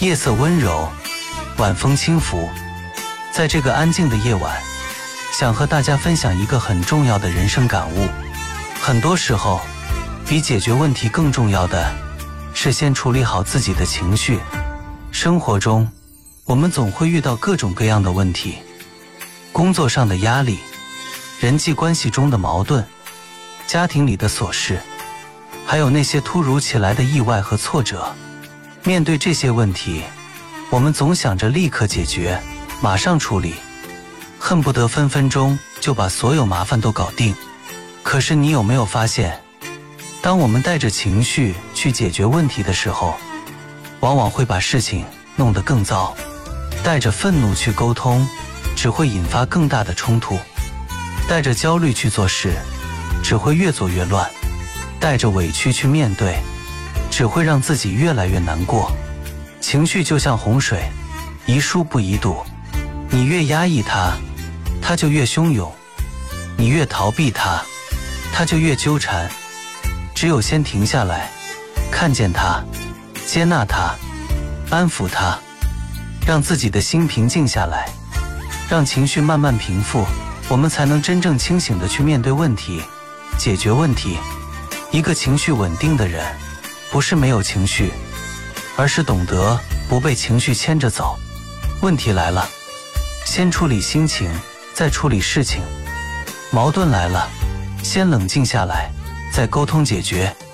夜色温柔，晚风轻拂。在这个安静的夜晚，想和大家分享一个很重要的人生感悟。很多时候，比解决问题更重要的是先处理好自己的情绪。生活中，我们总会遇到各种各样的问题，工作上的压力，人际关系中的矛盾，家庭里的琐事，还有那些突如其来的意外和挫折。面对这些问题，我们总想着立刻解决，马上处理，恨不得分分钟就把所有麻烦都搞定。可是你有没有发现，当我们带着情绪去解决问题的时候，往往会把事情弄得更糟。带着愤怒去沟通，只会引发更大的冲突；带着焦虑去做事，只会越做越乱；带着委屈去面对，只会让自己越来越难过。情绪就像洪水，宜疏不宜堵，你越压抑它，它就越汹涌；你越逃避它，它就越纠缠。只有先停下来，看见它，接纳它，安抚它，让自己的心平静下来，让情绪慢慢平复，我们才能真正清醒地去面对问题，解决问题。一个情绪稳定的人，不是没有情绪，而是懂得不被情绪牵着走。问题来了，先处理心情，再处理事情；矛盾来了，先冷静下来，再沟通解决。